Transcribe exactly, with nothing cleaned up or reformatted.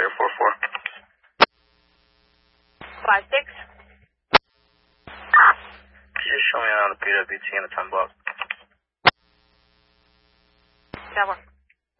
Air four four. Five six. Can you just show me on the P W T and the time block? That one.